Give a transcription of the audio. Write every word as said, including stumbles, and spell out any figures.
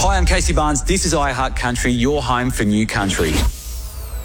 Hi, I'm Casey Barnes. This is iHeart Country, your home for new country.